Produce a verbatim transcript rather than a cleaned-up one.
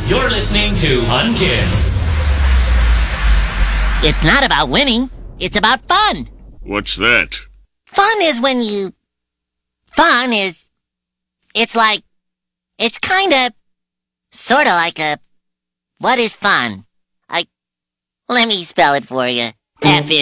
You're listening to Unkids. It's not about winning. It's about fun. What's that? Fun is when you... Fun is... It's like... It's kind of... Sort of like a... What is fun? I... Let me spell it for you. F